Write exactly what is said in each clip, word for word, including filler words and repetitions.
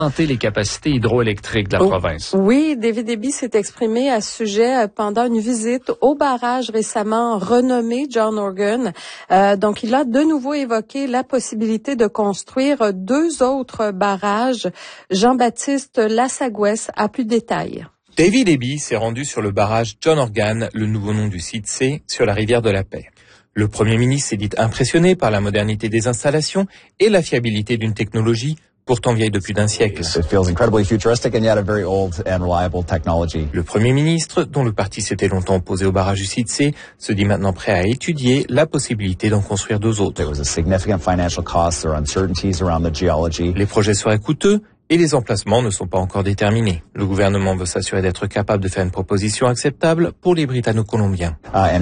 augmenter les capacités hydroélectriques de la oh, province. Oui, David Eby s'est exprimé à ce sujet pendant une visite au barrage récemment renommé John Organ. Euh, donc, il a de nouveau évoqué la possibilité de construire deux autres barrages. Jean-Baptiste Lassagouès a plus de détails. David Eby s'est rendu sur le barrage John Organ, le nouveau nom du site C, sur la rivière de la Paix. Le Premier ministre s'est dit impressionné par la modernité des installations et la fiabilité d'une technologie pourtant vieille de plus d'un siècle. Le Premier ministre, dont le parti s'était longtemps opposé au barrage du site C, se dit maintenant prêt à étudier la possibilité d'en construire deux autres. Les projets seraient coûteux et les emplacements ne sont pas encore déterminés. Le gouvernement veut s'assurer d'être capable de faire une proposition acceptable pour les Britanno-Colombiens.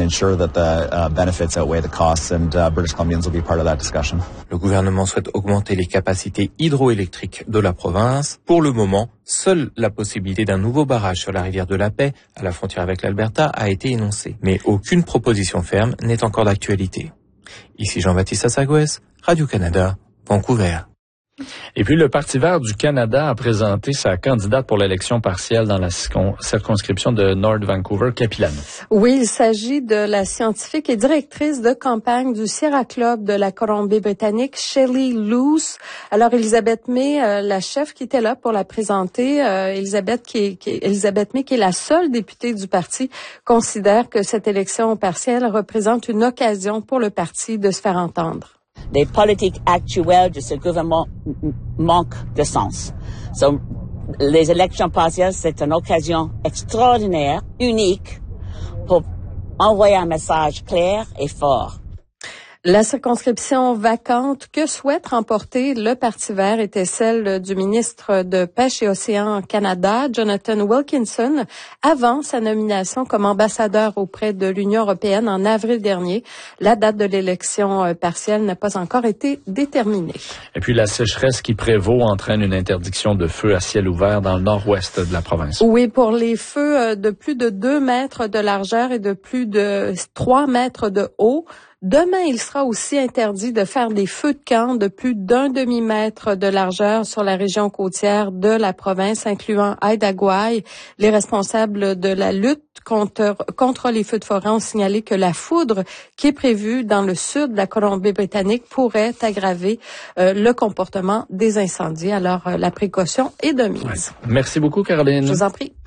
Le gouvernement souhaite augmenter les capacités hydroélectriques de la province. Pour le moment, seule la possibilité d'un nouveau barrage sur la rivière de la Paix, à la frontière avec l'Alberta, a été énoncée. Mais aucune proposition ferme n'est encore d'actualité. Ici Jean-Baptiste Lassagouès, Radio-Canada, Vancouver. Et puis, le Parti vert du Canada a présenté sa candidate pour l'élection partielle dans la circonscription de North Vancouver, Capilano. Oui, il s'agit de la scientifique et directrice de campagne du Sierra Club de la Colombie-Britannique, Shelley Luce. Alors, Elisabeth May, euh, la chef qui était là pour la présenter, euh, Elisabeth, qui est, qui est, Elisabeth May, qui est la seule députée du parti, considère que cette élection partielle représente une occasion pour le parti de se faire entendre. Les politiques actuelles de ce gouvernement manquent de sens. So, les élections partielles, c'est une occasion extraordinaire, unique, pour envoyer un message clair et fort. La circonscription vacante que souhaite remporter le Parti vert était celle du ministre de Pêche et Océan Canada, Jonathan Wilkinson, avant sa nomination comme ambassadeur auprès de l'Union européenne en avril dernier. La date de l'élection partielle n'a pas encore été déterminée. Et puis la sécheresse qui prévaut entraîne une interdiction de feu à ciel ouvert dans le nord-ouest de la province. Oui, pour les feux de plus de deux mètres de largeur et de plus de trois mètres de haut. Demain, il sera aussi interdit de faire des feux de camp de plus d'un demi-mètre de largeur sur la région côtière de la province, incluant Haida Gwaii. Les responsables de la lutte contre, contre les feux de forêt ont signalé que la foudre qui est prévue dans le sud de la Colombie-Britannique pourrait aggraver euh, le comportement des incendies. Alors, euh, la précaution est de mise. Ouais. Merci beaucoup, Caroline. Je vous en prie.